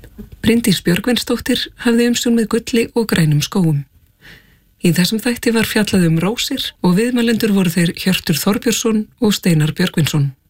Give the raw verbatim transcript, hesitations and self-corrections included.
Bryndís Björgvinsdóttir hafði umsjón með gulli og grænum skógum. Í þessum þætti var fjallað um rósir og viðmælendur voru þeir Hjörtur Þorbjörnsson og Steinar Björgvinsson.